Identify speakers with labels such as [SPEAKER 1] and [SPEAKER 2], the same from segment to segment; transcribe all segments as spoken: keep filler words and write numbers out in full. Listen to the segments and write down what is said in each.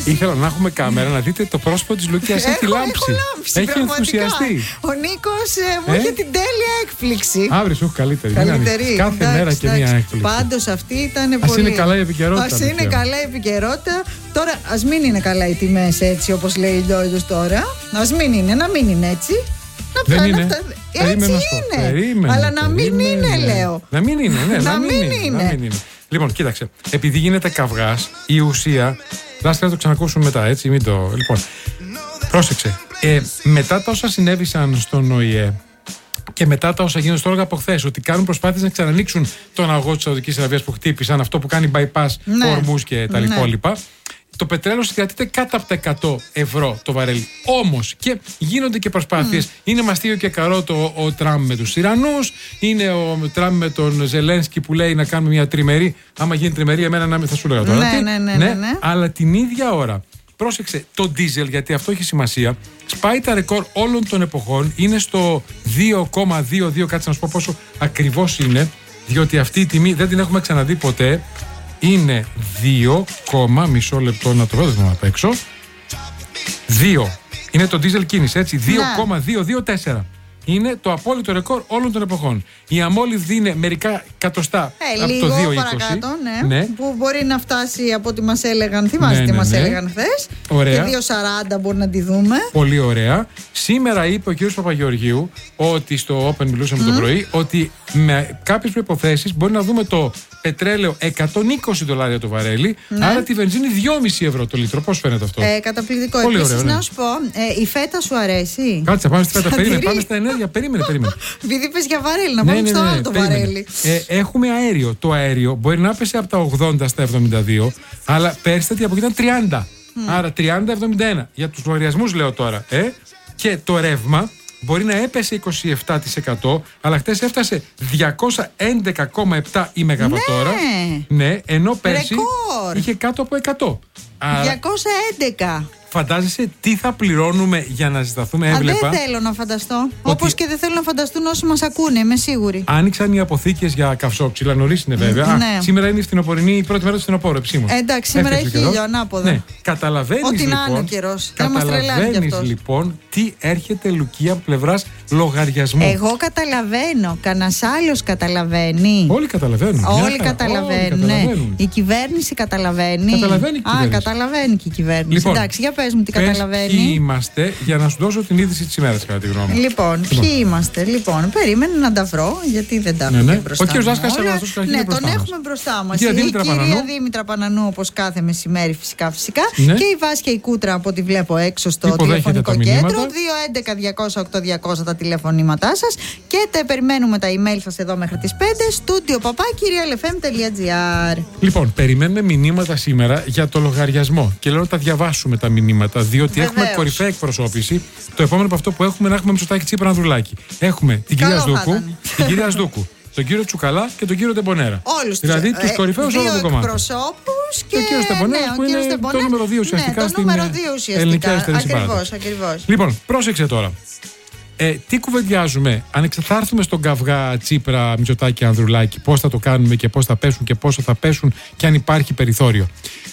[SPEAKER 1] Ήθελα να έχουμε κάμερα να δείτε το πρόσωπο της Λουκίας. Έχει λάμψει. Έχει ενθουσιαστεί.
[SPEAKER 2] Ο Νίκος ε, μου είχε την τέλεια έκπληξη.
[SPEAKER 1] Αύριο σου έχει καλύτερη.
[SPEAKER 2] Καλύτερη.
[SPEAKER 1] Κάθε
[SPEAKER 2] εντάξει,
[SPEAKER 1] μέρα και μία έκπληξη.
[SPEAKER 2] Πάντως αυτή ήταν
[SPEAKER 1] ας
[SPEAKER 2] πολύ.
[SPEAKER 1] Είναι καλά η επικαιρότητα.
[SPEAKER 2] Ας είναι καλά η επικαιρότητα. Τώρα ας μην είναι καλά οι τιμές έτσι όπως λέει η Λιώδης τώρα. Ας μην είναι, να μην είναι έτσι.
[SPEAKER 1] Δεν είναι.
[SPEAKER 2] Αυτά... Έτσι είναι.
[SPEAKER 1] Περίμενε,
[SPEAKER 2] αλλά να μην
[SPEAKER 1] περίμενε.
[SPEAKER 2] είναι, λέω.
[SPEAKER 1] Να μην είναι, ναι.
[SPEAKER 2] να,
[SPEAKER 1] να, μην είναι, είναι. να μην είναι. Λοιπόν, κοίταξε. Επειδή γίνεται καυγάς, η ουσία. Δάσκαλα, να το ξανακούσουμε μετά, έτσι. Μην το. Λοιπόν, πρόσεξε. Ε, μετά τα όσα συνέβησαν στον ΟΗΕ και μετά τα όσα γίνονται στο όργανο από χθες, ότι κάνουν προσπάθειες να ξανανοίξουν τον αγώνα της Σαουδικής Αραβίας που χτύπησαν, αυτό που κάνει bypass, ναι. Ορμούς και τα
[SPEAKER 2] ναι.
[SPEAKER 1] υπόλοιπα. Το πετρέλαιο συγκρατείται κάτω από τα εκατό ευρώ το βαρέλι. Όμως και γίνονται και προσπάθειες. Mm. Είναι μαστείο και καρότο ο, ο Τραμπ με τους Ιρανούς. Είναι ο Τραμπ με τον Ζελένσκι που λέει να κάνουμε μια τριμερή. Άμα γίνει τριμερή, εμένα να μην θα σου λέγα τώρα.
[SPEAKER 2] Ναι, ναι, ναι, ναι, ναι.
[SPEAKER 1] Αλλά την ίδια ώρα, πρόσεξε, το ντίζελ, γιατί αυτό έχει σημασία, σπάει τα ρεκόρ όλων των εποχών. Είναι στο δύο κόμμα δύο δύο. Κάτσε να σου πω πόσο ακριβώς είναι. Διότι αυτή η τιμή δεν την έχουμε ξαναδεί ποτέ. Είναι δύο, μισό λεπτό να το βάζω απ' έξω. δύο. Είναι το diesel κίνηση, έτσι. δύο κόμμα διακόσια είκοσι τέσσερα. Είναι το απόλυτο ρεκόρ όλων των εποχών. Η αμόλυβδη είναι μερικά εκατοστά
[SPEAKER 2] ε,
[SPEAKER 1] από
[SPEAKER 2] λίγο
[SPEAKER 1] το δύο είκοσι.
[SPEAKER 2] Παρακάτω, ναι, ναι. Που μπορεί να φτάσει από ό,τι μας έλεγαν. Θυμάστε
[SPEAKER 1] ναι,
[SPEAKER 2] τι
[SPEAKER 1] ναι,
[SPEAKER 2] μας
[SPEAKER 1] ναι.
[SPEAKER 2] έλεγαν χθες.
[SPEAKER 1] Ωραία.
[SPEAKER 2] Και δύο σαράντα μπορεί να τη δούμε.
[SPEAKER 1] Πολύ ωραία. Σήμερα είπε ο κ. Παπαγεωργίου ότι στο Open μιλούσαμε mm. το πρωί ότι με κάποιες προϋποθέσεις μπορεί να δούμε το πετρέλαιο εκατόν είκοσι δολάρια το βαρέλι, ναι. Άρα τη βενζίνη δυόμισι ευρώ το λίτρο. Πώς φαίνεται αυτό?
[SPEAKER 2] Ε, καταπληκτικό.
[SPEAKER 1] Πολύ
[SPEAKER 2] Επίσης,
[SPEAKER 1] ωραίο, ναι.
[SPEAKER 2] να σου πω, ε, η φέτα σου αρέσει?
[SPEAKER 1] Κάτσε, πάμε στη φέτα. Περίμενε, πάμε στα ενέργεια. Περίμενε, περίμενε.
[SPEAKER 2] Επειδή πες για βαρέλι, να
[SPEAKER 1] ναι,
[SPEAKER 2] πάμε
[SPEAKER 1] ναι,
[SPEAKER 2] στο
[SPEAKER 1] ναι,
[SPEAKER 2] άλλο
[SPEAKER 1] ναι,
[SPEAKER 2] το
[SPEAKER 1] περίμενε.
[SPEAKER 2] βαρέλι.
[SPEAKER 1] Ε, έχουμε αέριο. Το αέριο μπορεί να πέσει από τα ογδόντα στα εβδομήντα δύο, αλλά πέρσι από εκεί ήταν τριάντα. Mm. Άρα τριάντα εβδομήντα ένα. Για τους λογαριασμούς λέω τώρα. Ε. Και το ρεύμα μπορεί να έπεσε είκοσι επτά τοις εκατό, αλλά χτες έφτασε διακόσια έντεκα κόμμα επτά η μεγαβατόρα. Ναι. Ναι, ενώ πέρσι ρεκόρ. Είχε κάτω από εκατό. Άρα,
[SPEAKER 2] διακόσια έντεκα.
[SPEAKER 1] Φαντάζεσαι τι θα πληρώνουμε για να ζεσταθούμε? Έβλεπα.
[SPEAKER 2] Α, δεν θέλω να φανταστώ. Όπως και δεν θέλω να φανταστούν όσοι μας ακούνε, είμαι σίγουρη.
[SPEAKER 1] Άνοιξαν οι αποθήκες για καυσόξυλα, νωρίς είναι βέβαια.
[SPEAKER 2] Ναι.
[SPEAKER 1] Α, σήμερα είναι η φθινοπορεινή, η πρώτη μέρα του φθινοπόρου, επισήμως.
[SPEAKER 2] Ε, εντάξει, σήμερα έχει ήλιο, ανάποδα.
[SPEAKER 1] Ναι. Καταλαβαίνεις
[SPEAKER 2] ό,τι
[SPEAKER 1] λοιπόν,
[SPEAKER 2] να είναι ο καιρός. Δεν μας τρελάει κι αυτός.
[SPEAKER 1] Λοιπόν τι έρχεται, Λουκία, από πλευράς λογαριασμού.
[SPEAKER 2] Εγώ καταλαβαίνω. Κανένας άλλος καταλαβαίνει?
[SPEAKER 1] Όλοι καταλαβαίνουν.
[SPEAKER 2] Όλοι καταλαβαίνουν. Ναι. Η κυβέρνηση καταλαβαίνει.
[SPEAKER 1] Καταλαβαίνει η κυβέρνηση.
[SPEAKER 2] Α, καταλαβαίνει και η κυβέρνηση.
[SPEAKER 1] Λοιπόν,
[SPEAKER 2] εντάξει, για πες μου τι
[SPEAKER 1] πες
[SPEAKER 2] καταλαβαίνει.
[SPEAKER 1] Ποιοι είμαστε, για να σου δώσω την είδηση της ημέρας, κατά τη γνώμη μου.
[SPEAKER 2] Λοιπόν,
[SPEAKER 1] λοιπόν,
[SPEAKER 2] ποιοι είμαστε. Λοιπόν, περίμενε να τα βρω, γιατί δεν τα έχουμε
[SPEAKER 1] ναι, ναι.
[SPEAKER 2] μπροστά.
[SPEAKER 1] Ο κύριος Δάσκαλας Αγαναστός
[SPEAKER 2] Ναι, τον
[SPEAKER 1] μπροστά
[SPEAKER 2] έχουμε μπροστά μας.
[SPEAKER 1] Η,
[SPEAKER 2] η
[SPEAKER 1] Δήμητρα
[SPEAKER 2] κυρία
[SPEAKER 1] Πανανού.
[SPEAKER 2] Δήμητρα Πανανού, όπως κάθε μεσημέρι, φυσικά, φυσικά.
[SPEAKER 1] Ναι.
[SPEAKER 2] Και η Βάσια η Κούτρα, από ό,τι βλέπω έξω στο τηλεφωνικό κέντρο. δύο έντεκα διακόσια οκτώ διακόσια τα τηλεφωνήματά σας. Και τα περιμένουμε τα email σας εδώ μέχρι τις πέντε. Studio παπάκι real f m dot g r.
[SPEAKER 1] Λοιπόν, περιμένουμε μηνύματα σήμερα για το λογαριασμό. Και λέω να τα διαβάσουμε τα μηνύματα, διότι
[SPEAKER 2] Βεβαίως.
[SPEAKER 1] έχουμε κορυφαία εκπροσώπηση. Το επόμενο από αυτό που έχουμε είναι να έχουμε Μητσοτάκη, Τσίπρα, Ανδρουλάκη. Έχουμε την κυρία Σδούκου, την κυρία Σδούκου, τον κύριο Τσουκαλά και τον κύριο Τεμπονέρα.
[SPEAKER 2] Όλους
[SPEAKER 1] δηλαδή τους
[SPEAKER 2] ε,
[SPEAKER 1] κορυφαίους όλων των κομμάτων.
[SPEAKER 2] Εκπροσώπους και
[SPEAKER 1] ο κύριος Τεμπονέρας,
[SPEAKER 2] ναι,
[SPEAKER 1] που είναι
[SPEAKER 2] Τεμπονέρας,
[SPEAKER 1] το νούμερο δύο ουσιαστικά
[SPEAKER 2] ναι,
[SPEAKER 1] στην ελληνική αριστερή
[SPEAKER 2] ακριβώς, ακριβώς.
[SPEAKER 1] Λοιπόν, πρόσεξε τώρα. Ε, τι κουβεντιάζουμε, αν θα έρθουμε στον καυγά Τσίπρα, Μητσοτάκη, Ανδρουλάκη, πώς θα το κάνουμε και πώς θα πέσουν και πόσο θα πέσουν και αν υπάρχει περιθώριο.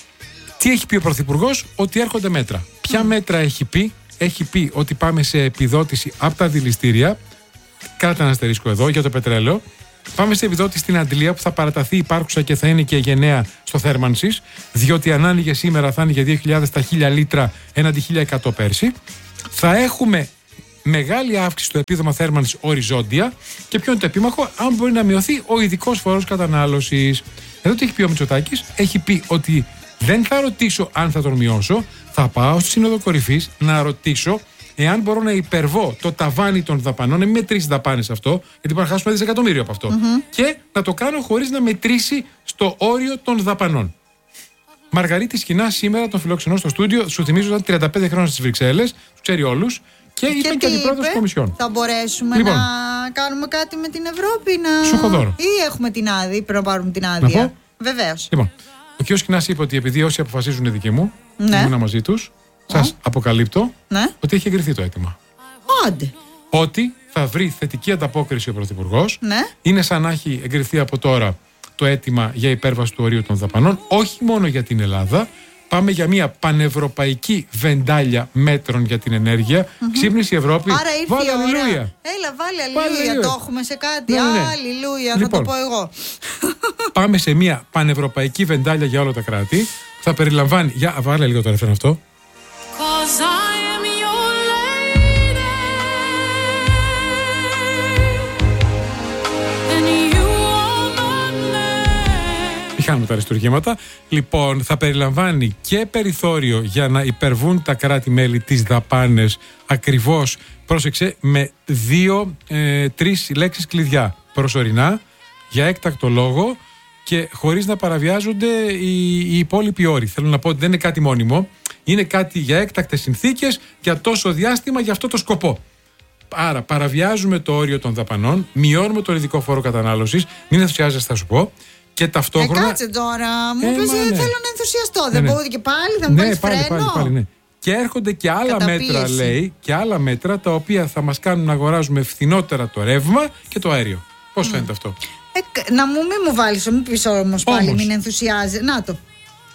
[SPEAKER 1] Τι έχει πει ο Πρωθυπουργός? Ότι έρχονται μέτρα. Ποια mm. μέτρα έχει πει? Έχει πει ότι πάμε σε επιδότηση από τα δηληστήρια. Κράτα ένα αστερίσκο εδώ για το πετρέλαιο. Πάμε σε επιδότηση στην αντλία που θα παραταθεί υπάρχουσα και θα είναι και γενναία στο θέρμανσης, διότι αν άνοιγε σήμερα θα άνοιγε δύο χιλιάδες τα χίλια λίτρα έναντι χίλια εκατό πέρσι. Θα έχουμε μεγάλη αύξηση στο επίδομα θέρμανσης οριζόντια. Και ποιο είναι το επίμαχο? Αν μπορεί να μειωθεί ο ειδικός φόρος κατανάλωσης. Εδώ τι έχει πει ο Μητσοτάκης? Έχει πει ότι δεν θα ρωτήσω αν θα τον μειώσω, θα πάω στη Σύνοδο Κορυφής να ρωτήσω εάν μπορώ να υπερβώ το ταβάνι των δαπανών, να μην μετρήσει δαπάνες αυτό, γιατί μπορεί να χάσουμε δισεκατομμύριο από αυτό, mm-hmm. και να το κάνω χωρίς να μετρήσει στο όριο των δαπανών. Μαργαρίτη Σκηνά σήμερα τον φιλοξενώ στο στούντιο. Σου θυμίζω ότι ήταν τριάντα πέντε χρόνια στις Βρυξέλλες, τους ξέρει όλους. Και, και είπε και αντιπρόεδρος της Κομισιόν.
[SPEAKER 2] Θα μπορέσουμε λοιπόν να κάνουμε κάτι με την Ευρώπη, να...
[SPEAKER 1] Σου έχω δώρο.
[SPEAKER 2] Ή έχουμε την άδεια, πρέπει να πάρουμε την άδεια? Βεβαίως.
[SPEAKER 1] Λοιπόν, ο κ. Σκηνάς είπε ότι επειδή όσοι αποφασίζουν είναι δικοί μου,
[SPEAKER 2] ναι.
[SPEAKER 1] ήμουν μαζί τους, σας αποκαλύπτω,
[SPEAKER 2] ναι.
[SPEAKER 1] ότι έχει εγκριθεί το αίτημα.
[SPEAKER 2] Άντε.
[SPEAKER 1] Ότι θα βρει θετική ανταπόκριση ο Πρωθυπουργός.
[SPEAKER 2] Ναι.
[SPEAKER 1] Είναι σαν να έχει εγκριθεί από τώρα το αίτημα για υπέρβαση του ορίου των δαπανών, όχι μόνο για την Ελλάδα, Πάμε για μια πανευρωπαϊκή βεντάλια μέτρων για την ενέργεια. Mm-hmm. Ξύπνησε η Ευρώπη.
[SPEAKER 2] Άρα ήρθε
[SPEAKER 1] βάλε
[SPEAKER 2] η ώρα.
[SPEAKER 1] αλληλούια.
[SPEAKER 2] Έλα, βάλε αλληλούια. Το έχουμε σε κάτι.
[SPEAKER 1] Ναι, ναι, ναι.
[SPEAKER 2] Αλληλούια,
[SPEAKER 1] Λοιπόν,
[SPEAKER 2] θα το πω εγώ.
[SPEAKER 1] Πάμε σε μια πανευρωπαϊκή βεντάλια για όλα τα κράτη. Που θα περιλαμβάνει. Για βάλε λίγο το ρεφρέν αυτό. Χάνουμε τα αριστουργήματα. Λοιπόν, θα περιλαμβάνει και περιθώριο για να υπερβούν τα κράτη-μέλη τις δαπάνες ακριβώς, πρόσεξε, με δύο, ε, τρεις λέξεις κλειδιά. Προσωρινά, για έκτακτο λόγο και χωρίς να παραβιάζονται οι, οι υπόλοιποι όροι. Θέλω να πω ότι δεν είναι κάτι μόνιμο. Είναι κάτι για έκτακτες συνθήκες, για τόσο διάστημα, για αυτό το σκοπό. Άρα, παραβιάζουμε το όριο των δαπανών, μειώνουμε τον ειδικό φόρο κατανάλωσης. Μην ενθουσιάζεσαι, θα σου πω. Και ταυτόχρονα.
[SPEAKER 2] Ε, κάτσε τώρα, μου
[SPEAKER 1] ε,
[SPEAKER 2] πες,
[SPEAKER 1] ναι.
[SPEAKER 2] θέλω να ενθουσιαστώ.
[SPEAKER 1] Ναι,
[SPEAKER 2] δεν
[SPEAKER 1] ναι.
[SPEAKER 2] μπορώ και πάλι, θα μου
[SPEAKER 1] ναι,
[SPEAKER 2] πάρεις
[SPEAKER 1] πάλι,
[SPEAKER 2] φρένο.
[SPEAKER 1] πάλι, πάλι, ναι. Και έρχονται και άλλα
[SPEAKER 2] Καταπίεση.
[SPEAKER 1] μέτρα, λέει, και άλλα μέτρα τα οποία θα μας κάνουν να αγοράζουμε φθηνότερα το ρεύμα και το αέριο. Πώς mm. φαίνεται αυτό?
[SPEAKER 2] Ε, να μου μην μου βάλεις, μου πεις όμως πάλι, όμως. Μην ενθουσιάζει. Να το.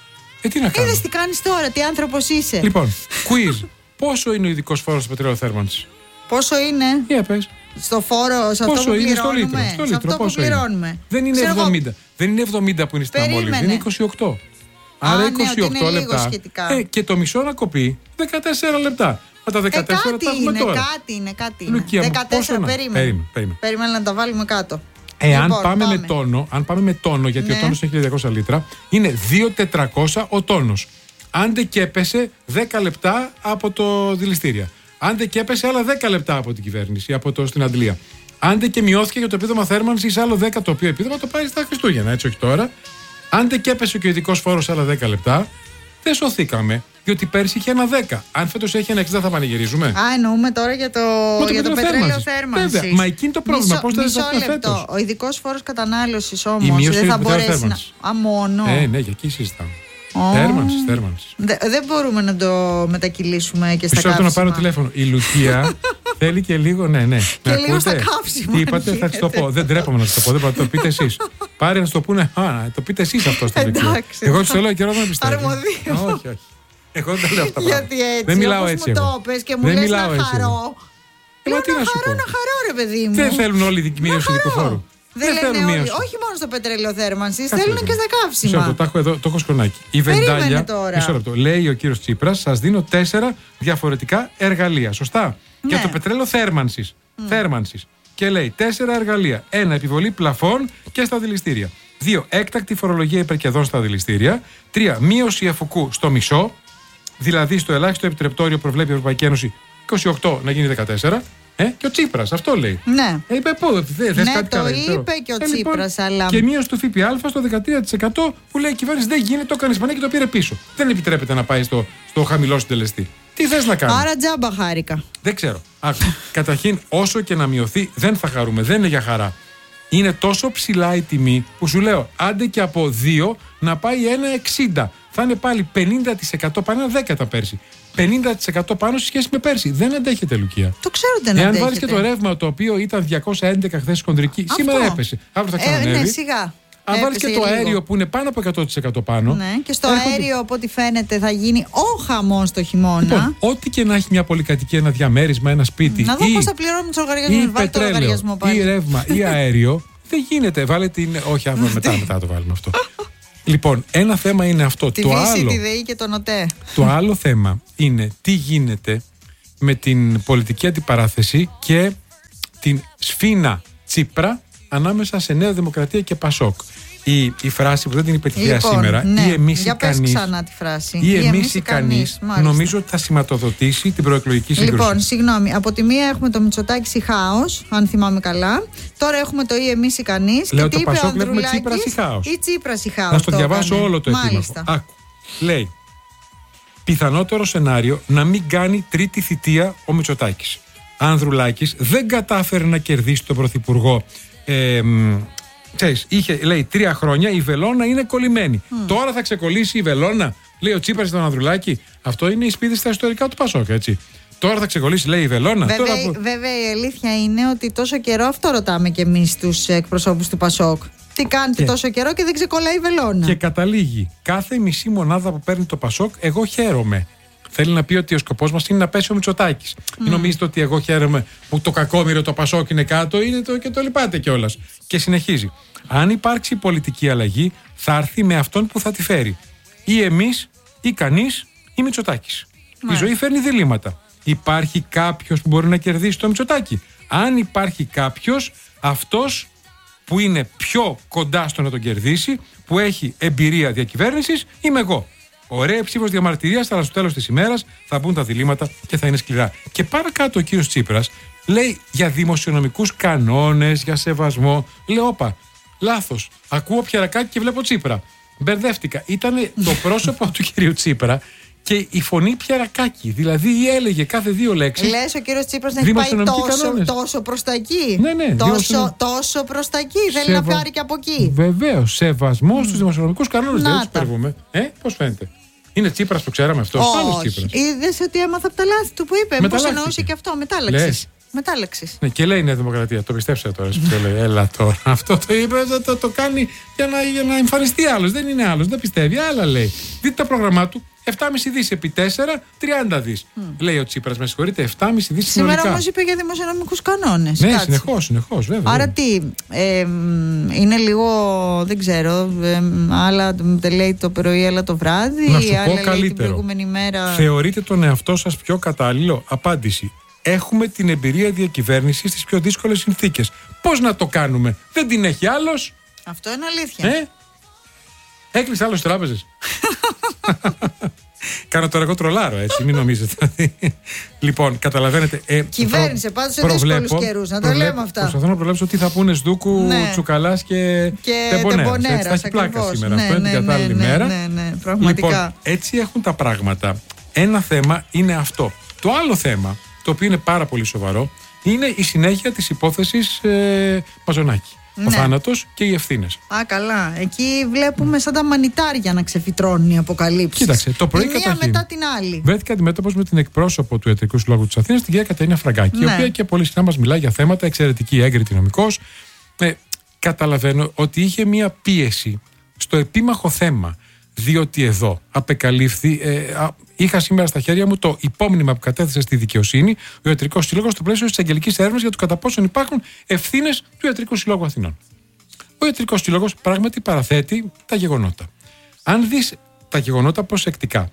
[SPEAKER 1] Ε, τι να κάνω.
[SPEAKER 2] Είδες τι κάνεις τώρα, τι άνθρωπος είσαι.
[SPEAKER 1] Λοιπόν, quiz. Πόσο είναι ο ειδικός φόρος στο πετρέλαιο θέρμανσης?
[SPEAKER 2] Πόσο είναι?
[SPEAKER 1] Για πες.
[SPEAKER 2] Στο φόρο, σε αυτό
[SPEAKER 1] πόσο
[SPEAKER 2] που
[SPEAKER 1] είναι
[SPEAKER 2] πληρώνουμε.
[SPEAKER 1] στο λίτρο, στο
[SPEAKER 2] σε
[SPEAKER 1] λίτρο,
[SPEAKER 2] αυτό που πληρώνουμε.
[SPEAKER 1] Είναι. Δεν είναι
[SPEAKER 2] Ξέρω
[SPEAKER 1] εβδομήντα. Εγώ... Δεν είναι εβδομήντα που είναι στα μόλι. Δεν είναι είκοσι οκτώ. Άρα
[SPEAKER 2] Α,
[SPEAKER 1] είκοσι οκτώ
[SPEAKER 2] ναι,
[SPEAKER 1] λεπτά. Ε, και το μισό να κοπεί δεκατέσσερα λεπτά. Με τα δεκατέσσερα
[SPEAKER 2] ε,
[SPEAKER 1] τα έχουμε
[SPEAKER 2] είναι,
[SPEAKER 1] τώρα.
[SPEAKER 2] Κάτι είναι, κάτι είναι.
[SPEAKER 1] Λουκία,
[SPEAKER 2] δεκατέσσερα περίμενε. Περίμενε να τα βάλουμε κάτω.
[SPEAKER 1] Εάν
[SPEAKER 2] λοιπόν,
[SPEAKER 1] πάμε,
[SPEAKER 2] πάμε.
[SPEAKER 1] Με τόνο, αν πάμε με τόνο, γιατί ναι. ο τόνος έχει χίλια διακόσια λίτρα, είναι δύο χιλιάδες τετρακόσια ο τόνος. Άντε και έπεσε δέκα λεπτά από το δηληστήρια. Άντε και έπεσε άλλα δέκα λεπτά από την κυβέρνηση, από το, στην Αντλία. Άντε και μειώθηκε για το επίδομα θέρμανσης άλλο δέκα, το οποίο επίδομα το πάει στα Χριστούγεννα, έτσι όχι τώρα. Άντε και έπεσε και ο ειδικός φόρος άλλα δέκα λεπτά, δεν σωθήκαμε. Διότι πέρσι είχε ένα δέκα. Αν φέτος έχει ένα εξήντα, θα πανηγυρίζουμε.
[SPEAKER 2] Α, εννοούμε τώρα για το,
[SPEAKER 1] το
[SPEAKER 2] για το πετρέλαιο θέρμανσης.
[SPEAKER 1] Βέβαια, μα εκεί είναι το πρόβλημα. Πώς θα
[SPEAKER 2] δεσμευτεί φέτος? Ο ειδικός φόρος κατανάλωσης όμως δεν θα μπορέσει να. Α, μόνο.
[SPEAKER 1] Ε, ναι, για εκεί συζητάμε. Oh. Θέρμανσης, θέρμανσης.
[SPEAKER 2] Δε, δεν μπορούμε να το μετακυλήσουμε και στα
[SPEAKER 1] καύσιμα. Μισό να πάρω τηλέφωνο. Η Λουκία θέλει και λίγο, ναι, ναι.
[SPEAKER 2] Και λίγο ακούτε? Στα καύσιμα.
[SPEAKER 1] Τι είπατε, θα τη το πω. Δεν τρέπομαι να τη το πω. Δεν θα το πείτε εσείς. Πάρε να σου το πούνε. Α, το πείτε εσείς αυτό στο Λουκία. Εγώ του το λέω και ρωτώ να πιστεύω.
[SPEAKER 2] Αρμοδίω.
[SPEAKER 1] Όχι, όχι. Εγώ δεν τα λέω αυτά.
[SPEAKER 2] Γιατί έτσι,
[SPEAKER 1] δεν μιλάω έτσι.
[SPEAKER 2] Μου το πες και μου λες να χαρώ.
[SPEAKER 1] Ε,
[SPEAKER 2] λέω
[SPEAKER 1] τι να,
[SPEAKER 2] να
[SPEAKER 1] σου
[SPEAKER 2] χαρώ,
[SPEAKER 1] πω.
[SPEAKER 2] να χαρώ ρε παιδί μου.
[SPEAKER 1] Δεν θέλουν όλοι την μείωση ειδικού φόρου.
[SPEAKER 2] Δεν, δεν λένε όλοι, όχι μόνο στο πετρέλαιο θέρμανσης, θέλουν και στα καύσιμα.
[SPEAKER 1] Μισό, το έχω εδώ, το έχω σκονάκι. Η βεντάλια, μισό λεπτό, λέει ο κύριος Τσίπρας, σας δίνω τέσσερα διαφορετικά εργαλεία. Σωστά. Ναι. Για το πετρέλαιο θέρμανσης. Mm. θέρμανσης. Και λέει τέσσερα εργαλεία. Ένα, επιβολή πλαφών και στα δηληστήρια. Δύο, έκτακτη φορολογία υπερκερδών στα δηληστήρια. Τρία, μείωση αφουκού στο μισό. Δηλαδή στο ελάχιστο επιτρεπτόριο προβλέπει η Ευρωπαϊκή Ένωση είκοσι οκτώ να γίνει δεκατέσσερα. Ε, και ο Τσίπρας, αυτό λέει.
[SPEAKER 2] Ναι.
[SPEAKER 1] Ε, είπε πού, δε,
[SPEAKER 2] ναι,
[SPEAKER 1] κάτι
[SPEAKER 2] το
[SPEAKER 1] καλά,
[SPEAKER 2] είπε και ο ε, Τσίπρας,
[SPEAKER 1] λοιπόν,
[SPEAKER 2] αλλά.
[SPEAKER 1] Και μείωση του ΦΠΑ στο δεκατρία τοις εκατό που λέει η κυβέρνηση δεν γίνεται, το έκανε Ισπανία και το πήρε πίσω. Δεν επιτρέπεται να πάει στο, στο χαμηλό συντελεστή. Τι θες να κάνεις?
[SPEAKER 2] Άρα τζάμπα χάρηκα.
[SPEAKER 1] Δεν ξέρω. Άκου. Καταρχήν, όσο και να μειωθεί, δεν θα χαρούμε. Δεν είναι για χαρά. Είναι τόσο ψηλά η τιμή που σου λέω, άντε και από δύο να πάει ένα εξήντα. Θα είναι πάλι πενήντα τοις εκατό πάνω, ένα δέκα τα πέρσι. πενήντα τοις εκατό πάνω σε σχέση με πέρσι. Δεν αντέχεται, Λουκία.
[SPEAKER 2] Το ξέρω ότι δεν
[SPEAKER 1] Εάν
[SPEAKER 2] αντέχεται.
[SPEAKER 1] Εάν βάλεις και το ρεύμα το οποίο ήταν διακόσια έντεκα χθες κοντρική, αυτό. Σήμερα έπεσε. Αύριο θα ξανανεύει.
[SPEAKER 2] Ε, ναι, σιγά.
[SPEAKER 1] Αν βάλεις και το αέριο λίγο. Που είναι πάνω από εκατό τοις εκατό πάνω.
[SPEAKER 2] Ναι, και στο έρχονται... αέριο, από ό,τι φαίνεται, θα γίνει ο χαμός το χειμώνα.
[SPEAKER 1] Λοιπόν, ό,τι και να έχει μια πολυκατοικία, ένα διαμέρισμα, ένα σπίτι.
[SPEAKER 2] Να δω πώς θα πληρώνουμε τους λογαριασμούς. Βάλει το λογαριασμό πάλι.
[SPEAKER 1] Ή ρεύμα ή αέριο. Δεν γίνεται. Βάλε την. Όχι, αύριο μετά, μετά το βάλουμε αυτό. Λοιπόν, ένα θέμα είναι αυτό.
[SPEAKER 2] Τη
[SPEAKER 1] το
[SPEAKER 2] Βύση,
[SPEAKER 1] άλλο,
[SPEAKER 2] τη ΔΕΗ και τον ΟΤΕ.
[SPEAKER 1] Το άλλο θέμα είναι τι γίνεται με την πολιτική αντιπαράθεση και την σφίνα Τσίπρα ανάμεσα σε Νέα Δημοκρατία και Πασόκ. Η, η φράση που δεν την είπε τυχαία
[SPEAKER 2] λοιπόν,
[SPEAKER 1] σήμερα,
[SPEAKER 2] ναι.
[SPEAKER 1] ή εμείς
[SPEAKER 2] για
[SPEAKER 1] οι κανείς,
[SPEAKER 2] ξανά τη φράση.
[SPEAKER 1] ή εμείς οι κανείς, νομίζω ότι θα σηματοδοτήσει την προεκλογική σύγκρουση.
[SPEAKER 2] Λοιπόν, συγγνώμη, από τη μία έχουμε το Μητσοτάκη χάος, αν θυμάμαι καλά. Τώρα έχουμε το ή εμείς οι κανείς.
[SPEAKER 1] Λέω
[SPEAKER 2] και
[SPEAKER 1] το Πασόκ, βλέπουμε Τσίπρας ή χάος.
[SPEAKER 2] Ή Τσίπρας ή χάος.
[SPEAKER 1] Να στο διαβάσω έκανε. Όλο το επίμαχο. Άκου. Λέει, πιθανότερο σενάριο να μην κάνει τρίτη θητεία ο Μητσοτάκης. Ανδρουλάκης δεν κατάφερε να κερδίσει τον Πρωθυπουργό. Ε, Ξέρεις, είχε, λέει, τρία χρόνια η βελόνα είναι κολλημένη. Mm. Τώρα θα ξεκολλήσει η βελόνα, λέει ο Τσίπρας στον Ανδρουλάκη. Αυτό είναι η σπίδη στα ιστορικά του Πασόκ, έτσι. Τώρα θα ξεκολλήσει, λέει η βελόνα.
[SPEAKER 2] Βέβαια,
[SPEAKER 1] τώρα...
[SPEAKER 2] βέβαια η αλήθεια είναι ότι τόσο καιρό αυτό ρωτάμε κι εμείς τους εκπροσώπους του Πασόκ. Τι κάνετε και... τόσο καιρό και δεν ξεκολλάει η βελόνα.
[SPEAKER 1] Και καταλήγει κάθε μισή μονάδα που παίρνει το Πασόκ, εγώ χαίρομαι. Θέλει να πει ότι ο σκοπός μας είναι να πέσει ο Μητσοτάκης. Mm. Νομίζετε ότι εγώ χαίρομαι που το κακόμοιρο το Πασόκ είναι κάτω, είναι το, και το λυπάτε κιόλας. Και συνεχίζει. Αν υπάρξει πολιτική αλλαγή, θα έρθει με αυτόν που θα τη φέρει. Ή εμείς, ή κανείς, ή Μητσοτάκης. Mm. Η ζωή φέρνει διλήμματα. Υπάρχει κάποιος που μπορεί να κερδίσει το Μητσοτάκη. Αν υπάρχει κάποιος, αυτός που είναι πιο κοντά στο να τον κερδίσει, που έχει εμπειρία διακυβέρνησης, είμαι εγώ. Ωραία ψήφος διαμαρτυρίας, αλλά στο τέλος της ημέρας θα μπουν τα διλήμματα και θα είναι σκληρά. Και παρακάτω ο κύριος Τσίπρας λέει για δημοσιονομικούς κανόνες, για σεβασμό. Λέω, όπα, λάθος. Ακούω Πιερακάκη και βλέπω Τσίπρα. Μπερδεύτηκα. Ήταν το πρόσωπο του κυρίου Τσίπρα και η φωνή Πιερακάκη. Δηλαδή έλεγε κάθε δύο λέξεις.
[SPEAKER 2] Λες ο κύριος Τσίπρας να έχει πάει τόσο, τόσο προς τα εκεί.
[SPEAKER 1] Ναι, ναι,
[SPEAKER 2] τόσο, δημοσιονομ... τόσο προς τα εκεί. Θέλει Σεβα... να πάρει και από εκεί.
[SPEAKER 1] Βεβαίως. Σεβασμό mm. στους δημοσιονομικούς κανόνες. Δεν τους υπερβούμε. Ε, πώς φαίνεται. Είναι Τσίπρας, το ξέραμε αυτό.
[SPEAKER 2] Όχι. Είδες ότι έμαθα από τα λάθη του που είπε. Πώς εννοούσε και αυτό. Μετάλλαξης. Μετάλλαξης.
[SPEAKER 1] Ναι, και λέει η Νέα Δημοκρατία. Το πιστέψτε τώρα. Λέει, έλα τώρα. Αυτό το είπε, το, το, το κάνει για να, για να εμφανιστεί άλλος. Δεν είναι άλλος. Δεν πιστεύει. Άλλα λέει. Δείτε τα πρόγραμμά του. επτά κόμμα πέντε δις επί τέσσερα, τριάντα δις. Mm. Λέει ο Τσίπρας, με συγχωρείτε, επτά κόμμα πέντε δις συνολικά.
[SPEAKER 2] Σήμερα όμως είπε για δημοσιονομικούς κανόνες.
[SPEAKER 1] Ναι, συνεχώς, συνεχώς, βέβαια.
[SPEAKER 2] Άρα τι, ε, είναι λίγο, δεν ξέρω, ε, άλλα τα λέει το πρωί, άλλα το βράδυ,
[SPEAKER 1] να σου πω
[SPEAKER 2] άλλα
[SPEAKER 1] καλύτερο.
[SPEAKER 2] Λέει την προηγούμενη μέρα.
[SPEAKER 1] Θεωρείτε τον εαυτό σας πιο κατάλληλο? Απάντηση. Έχουμε την εμπειρία διακυβέρνησης στις πιο δύσκολες συνθήκες. Πώς να το κάνουμε? Δεν την έχει άλλος.
[SPEAKER 2] Αυτό είναι αλήθεια.
[SPEAKER 1] Ε? Έκλεισε άλλος τράπεζες. Κάνω τώρα εγώ τρολάρω, έτσι, μην νομίζετε. Λοιπόν, καταλαβαίνετε. Ε,
[SPEAKER 2] Κυβέρνησε πάντως σε δύσκολους καιρούς, να τα λέμε αυτά.
[SPEAKER 1] Προσπαθώ να προβλέψω τι θα πούνε Σδούκου, ναι. Τσουκαλάς και,
[SPEAKER 2] και Τεμπονέρας.
[SPEAKER 1] Θα έχει πλάκα σήμερα. Ναι, αυτό είναι την κατάλληλη
[SPEAKER 2] ναι,
[SPEAKER 1] μέρα.
[SPEAKER 2] Ναι, ναι, ναι, πραγματικά.
[SPEAKER 1] Λοιπόν, έτσι έχουν τα πράγματα. Ένα θέμα είναι αυτό. Το άλλο θέμα, το οποίο είναι πάρα πολύ σοβαρό, είναι η συνέχεια της υπόθεσης ε, Μαζονάκη. Ο ναι. θάνατος και οι ευθύνες.
[SPEAKER 2] Α, καλά. Εκεί βλέπουμε σαν τα μανιτάρια να ξεφυτρώνουν οι αποκαλύψεις.
[SPEAKER 1] Κοίταξε, το πρωί
[SPEAKER 2] η μία μετά την άλλη.
[SPEAKER 1] Βρέθηκα αντιμέτωπος με την εκπρόσωπο του Ιατρικού Συλλόγου της Αθήνας, την κυρία Κατερίνα Φραγκάκη, ναι. η οποία και πολύ συχνά μας μιλάει για θέματα, εξαιρετική, έγκριτη νομικός. Ε, καταλαβαίνω ότι είχε μία πίεση στο επίμαχο θέμα, διότι εδώ απεκαλύφθη. Ε, α, Είχα σήμερα στα χέρια μου το υπόμνημα που κατέθεσε στη δικαιοσύνη ο Ιατρικός Σύλλογος στο πλαίσιο της αγγελικής έρευνας για το κατά πόσον υπάρχουν ευθύνες του Ιατρικού Συλλόγου Αθηνών. Ο Ιατρικός Σύλλογος πράγματι παραθέτει τα γεγονότα. Αν δεις τα γεγονότα προσεκτικά,